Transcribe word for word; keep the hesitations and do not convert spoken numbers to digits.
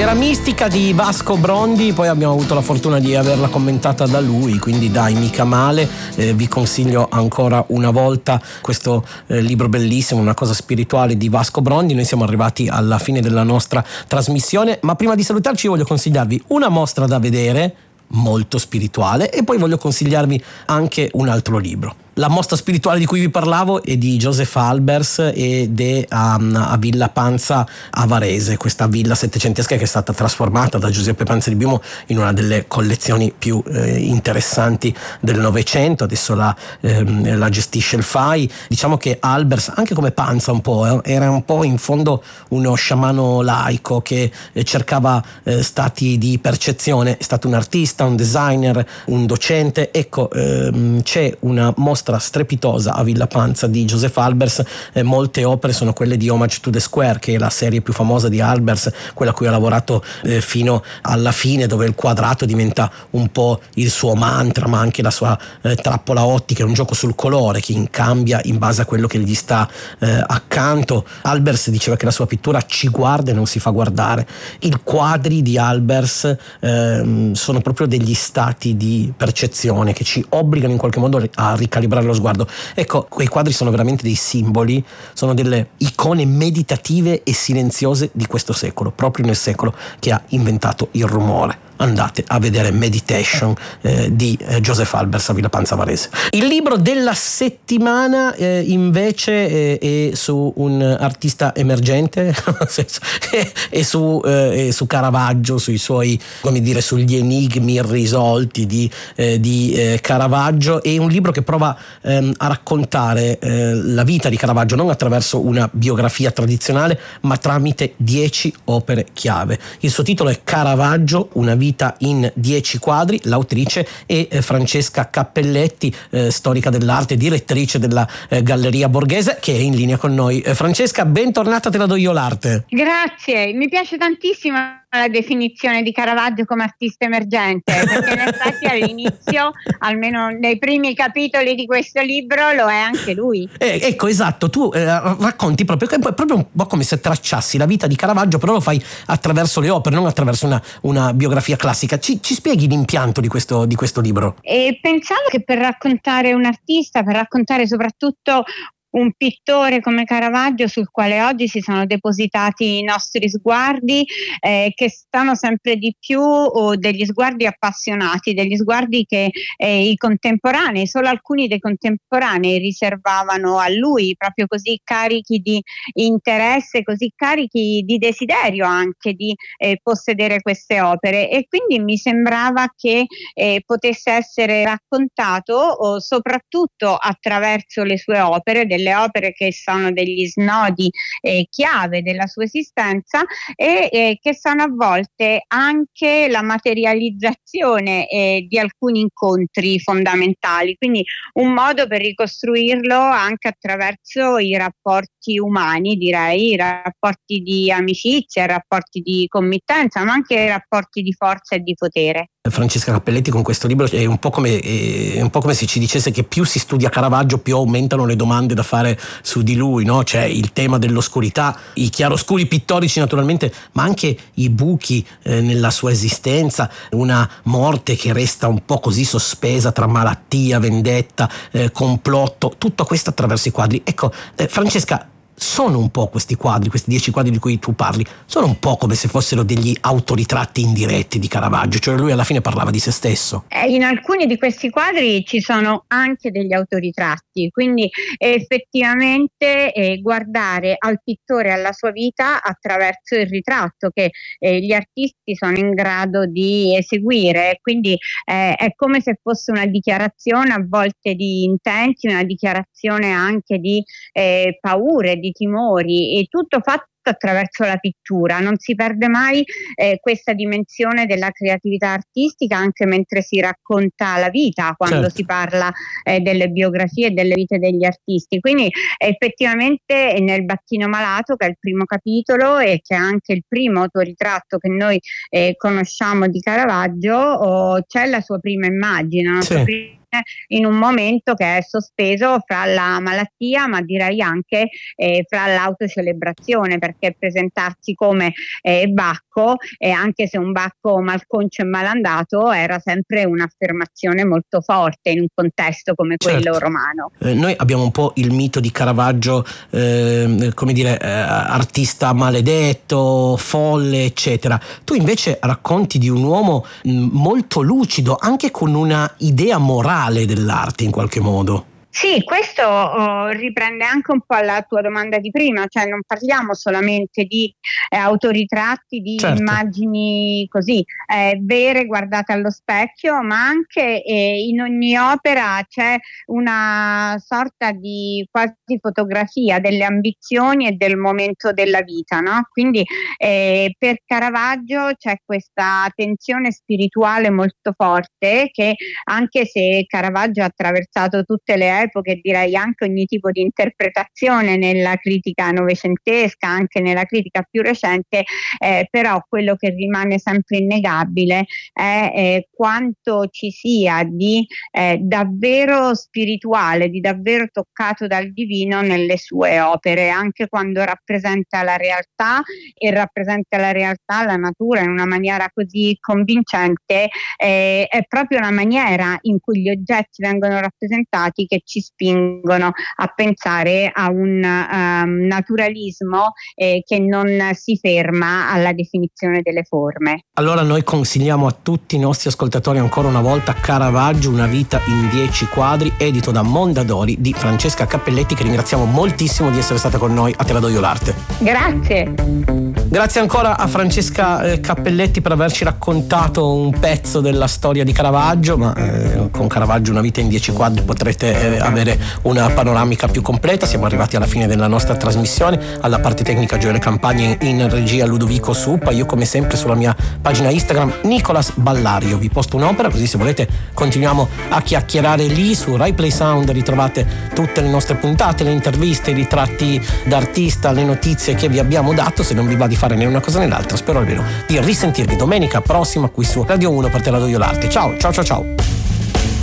Era Mistica di Vasco Brondi, poi abbiamo avuto la fortuna di averla commentata da lui, quindi dai, mica male. Eh, vi consiglio ancora una volta questo eh, libro bellissimo, Una cosa spirituale di Vasco Brondi. Noi siamo arrivati alla fine della nostra trasmissione, ma prima di salutarci voglio consigliarvi una mostra da vedere molto spirituale e poi voglio consigliarvi anche un altro libro. La mostra spirituale di cui vi parlavo è di Joseph Albers ed è a, a Villa Panza a Varese, questa villa settecentesca che è stata trasformata da Giuseppe Panza di Biomo in una delle collezioni più eh, interessanti del Novecento. Adesso la, ehm, la gestisce il F A I. Diciamo che Albers, anche come Panza un po', eh, era un po' in fondo uno sciamano laico che eh, cercava eh, stati di percezione. È stato un artista, un designer, un docente. Ecco, ehm, c'è una mostra strepitosa a Villa Panza di Joseph Albers. Eh, molte opere sono quelle di Homage to the Square, che è la serie più famosa di Albers, quella a cui ha lavorato eh, fino alla fine, dove il quadrato diventa un po' il suo mantra, ma anche la sua eh, trappola ottica. È un gioco sul colore che cambia in base a quello che gli sta eh, accanto. Albers diceva che la sua pittura ci guarda e non si fa guardare. I quadri di Albers eh, sono proprio degli stati di percezione che ci obbligano in qualche modo a ricalibrare lo sguardo. Ecco, quei quadri sono veramente dei simboli, sono delle icone meditative e silenziose di questo secolo, proprio nel secolo che ha inventato il rumore. Andate a vedere Meditation eh, di eh, Joseph Albers a Villa Panza Varese. Il libro della settimana eh, invece eh, è su un artista emergente è su, eh, è su Caravaggio, sui suoi, come dire, sugli enigmi irrisolti di, eh, di eh, Caravaggio. È un libro che prova ehm, a raccontare eh, la vita di Caravaggio non attraverso una biografia tradizionale, ma tramite dieci opere chiave. Il suo titolo è Caravaggio, una vita in dieci quadri. L'autrice è eh, Francesca Cappelletti, eh, storica dell'arte, direttrice della eh, Galleria Borghese, che è in linea con noi. Eh, Francesca, bentornata, te la do io l'arte. Grazie, mi piace tantissimo la definizione di Caravaggio come artista emergente, perché in effetti all'inizio, almeno nei primi capitoli di questo libro, lo è anche lui. Eh, ecco, esatto, tu eh, racconti proprio, proprio un po' come se tracciassi la vita di Caravaggio, però lo fai attraverso le opere, non attraverso una, una biografia classica. Ci, ci spieghi l'impianto di questo, di questo libro? E pensavo che per raccontare un artista, per raccontare soprattutto un pittore come Caravaggio, sul quale oggi si sono depositati i nostri sguardi, eh, che stanno sempre di più oh, degli sguardi appassionati, degli sguardi che eh, i contemporanei, solo alcuni dei contemporanei riservavano a lui, proprio così carichi di interesse, così carichi di desiderio anche di eh, possedere queste opere. E quindi mi sembrava che eh, potesse essere raccontato oh, soprattutto attraverso le sue opere, delle le opere che sono degli snodi eh, chiave della sua esistenza e eh, che sono a volte anche la materializzazione eh, di alcuni incontri fondamentali, quindi un modo per ricostruirlo anche attraverso i rapporti umani, direi, i rapporti di amicizia, i rapporti di committenza, ma anche i rapporti di forza e di potere. Francesca Cappelletti con questo libro è un po' come è un po' come se ci dicesse che più si studia Caravaggio più aumentano le domande da fare su di lui, no? C'è il tema dell'oscurità, i chiaroscuri pittorici naturalmente, ma anche i buchi eh, nella sua esistenza, una morte che resta un po' così sospesa tra malattia, vendetta, eh, complotto, tutto questo attraverso i quadri. Ecco, eh, Francesca, sono un po' questi quadri, questi dieci quadri di cui tu parli, sono un po' come se fossero degli autoritratti indiretti di Caravaggio, cioè lui alla fine parlava di se stesso. Eh, in alcuni di questi quadri ci sono anche degli autoritratti, quindi effettivamente eh, guardare al pittore e alla sua vita attraverso il ritratto che eh, gli artisti sono in grado di eseguire, quindi eh, è come se fosse una dichiarazione a volte di intenti, una dichiarazione anche di eh, paure, di timori, e tutto fatto attraverso la pittura. Non si perde mai eh, questa dimensione della creatività artistica anche mentre si racconta la vita, quando certo. si parla eh, delle biografie e delle vite degli artisti. Quindi effettivamente nel Bacchino Malato, che è il primo capitolo e che è anche il primo autoritratto che noi eh, conosciamo di Caravaggio, oh, c'è la sua prima immagine, la sì. sua prima in un momento che è sospeso fra la malattia, ma direi anche eh, fra l'autocelebrazione, perché presentarsi come eh, Bacco, e anche se un Bacco malconcio e malandato, era sempre un'affermazione molto forte in un contesto come quello certo. romano. Eh, noi abbiamo un po' il mito di Caravaggio, eh, come dire, eh, artista maledetto, folle, eccetera. Tu invece racconti di un uomo mh, molto lucido, anche con una idea morale dell'arte in qualche modo. Sì, questo oh, riprende anche un po' alla tua domanda di prima, cioè non parliamo solamente di eh, autoritratti, di certo. immagini così eh, vere guardate allo specchio, ma anche eh, in ogni opera c'è una sorta di quasi fotografia delle ambizioni e del momento della vita, no? Quindi eh, per Caravaggio c'è questa tensione spirituale molto forte che, anche se Caravaggio ha attraversato tutte le epoche, direi anche ogni tipo di interpretazione nella critica novecentesca, anche nella critica più recente, eh, però quello che rimane sempre innegabile è eh, quanto ci sia di eh, davvero spirituale, di davvero toccato dal divino nelle sue opere, anche quando rappresenta la realtà e rappresenta la realtà, la natura in una maniera così convincente, eh, è proprio la maniera in cui gli oggetti vengono rappresentati che ci spingono a pensare a un um, naturalismo eh, che non si ferma alla definizione delle forme. Allora noi consigliamo a tutti i nostri ascoltatori ancora una volta Caravaggio, una vita in dieci quadri, edito da Mondadori, di Francesca Cappelletti, che ringraziamo moltissimo di essere stata con noi a Te la do io l'arte. Grazie. Grazie ancora a Francesca Cappelletti per averci raccontato un pezzo della storia di Caravaggio, ma eh, con Caravaggio una vita in dieci quadri potrete eh, avere una panoramica più completa. Siamo arrivati alla fine della nostra trasmissione, alla parte tecnica Gioele Campagna, in regia Ludovico Suppa, io come sempre sulla mia pagina Instagram Nicolas Ballario vi posto un'opera, così se volete continuiamo a chiacchierare lì. Su Rai Play Sound ritrovate tutte le nostre puntate, le interviste, i ritratti d'artista, le notizie che vi abbiamo dato. Se non vi va di fare né una cosa né l'altra, spero almeno di risentirvi domenica prossima qui su Radio uno per Te la do io l'arte. Ciao ciao ciao ciao.